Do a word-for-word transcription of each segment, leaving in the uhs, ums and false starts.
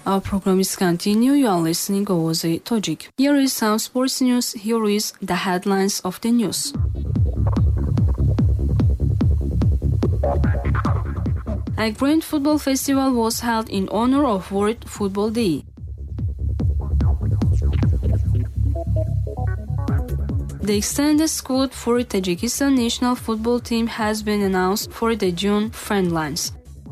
Our program is continue. You are listening to Ovozi Tojik. Here is some sports news. Here is the headlines of the news. A grand football festival was held in honor of World Football Day. The extended squad for Tajikistan national football team has been announced for the June friendlies.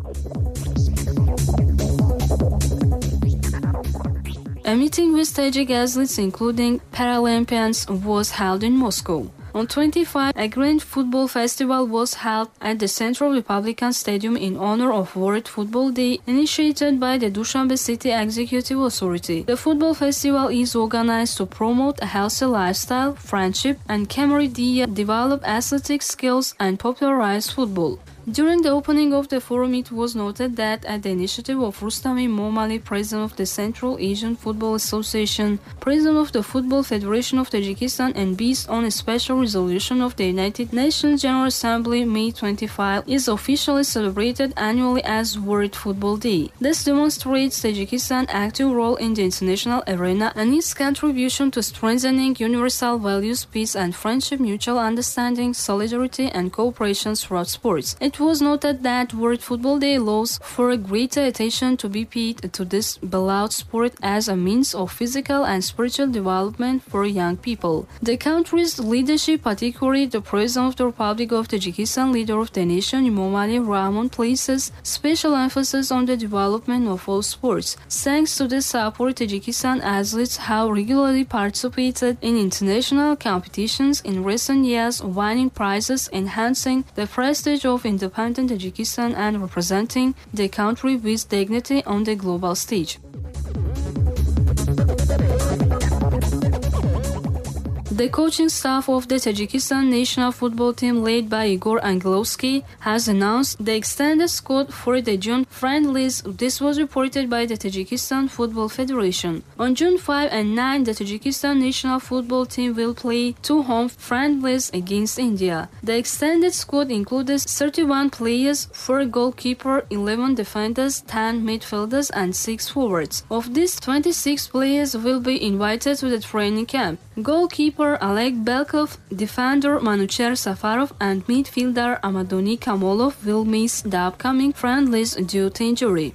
A meeting with Tajik athletes, including Paralympians, was held in Moscow. On twenty-fifth, a grand football festival was held at the Central Republican Stadium in honor of World Football Day, initiated by the Dushanbe City Executive Authority. The football festival is organized to promote a healthy lifestyle, friendship, and camaraderie, develop athletic skills, and popularize football. During the opening of the forum, it was noted that at the initiative of Rustami Momali, President of the Central Asian Football Association, President of the Football Federation of Tajikistan, and based on a special resolution of the United Nations General Assembly, May twenty-fifth is officially celebrated annually as World Football Day. This demonstrates Tajikistan's active role in the international arena and its contribution to strengthening universal values, peace and friendship, mutual understanding, solidarity and cooperation throughout sports. It was noted that World Football Day allows for a greater attention to be paid to this beloved sport as a means of physical and spiritual development for young people. The country's leadership, particularly the President of the Republic of Tajikistan, leader of the nation, Emomali Rahmon, places special emphasis on the development of all sports. Thanks to this support, Tajikistan athletes have regularly participated in international competitions in recent years, winning prizes, enhancing the prestige of independent Tajikistan and representing the country with dignity on the global stage. The coaching staff of the Tajikistan national football team, led by Igor Angelovsky, has announced the extended squad for the June friendlies. This was reported by the Tajikistan Football Federation. On June fifth and ninth, the Tajikistan national football team will play two home friendlies against India. The extended squad includes thirty-one players, four goalkeepers, eleven defenders, ten midfielders, and six forwards. Of these, twenty-six players will be invited to the training camp. Goalkeeper Oleg Belkov, defender Manucher Safarov, and midfielder Amadoni Kamolov will miss the upcoming friendlies due to injury.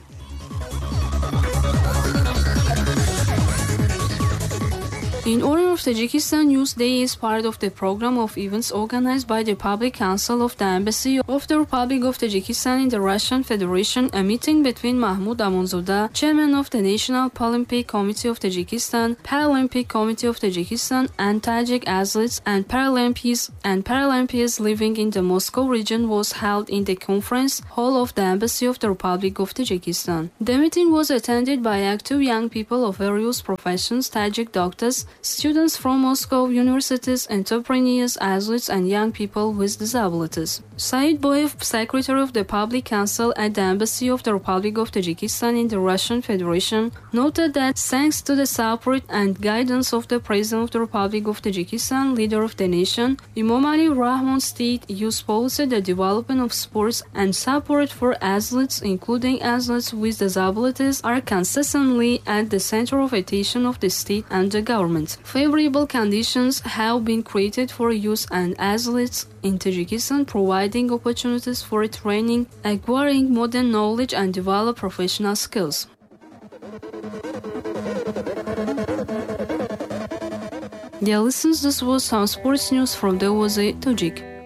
In honor of Tajikistan Youth Day is part of the program of events organized by the Public Council of the Embassy of the Republic of Tajikistan in the Russian Federation. A meeting between Mahmoud Amonzoda, chairman of the National Olympic Committee of Tajikistan, Paralympic Committee of Tajikistan, and Tajik athletes and Paralympians and Paralympians living in the Moscow region was held in the conference hall of the Embassy of the Republic of Tajikistan. The meeting was attended by active young people of various professions, Tajik doctors, students from Moscow universities, entrepreneurs, athletes, and young people with disabilities. Said Boyev, secretary of the Public Council at the Embassy of the Republic of Tajikistan in the Russian Federation, noted that thanks to the support and guidance of the President of the Republic of Tajikistan, leader of the nation, Emomali Rahmon state youth policy, the development of sports and support for athletes, including athletes with disabilities, are consistently at the center of attention of the state and the government. Favorable conditions have been created for youth and athletes in Tajikistan, providing opportunities for training, acquiring modern knowledge, and develop professional skills. Dear listeners, this was some sports news from the Ovozi Tojik.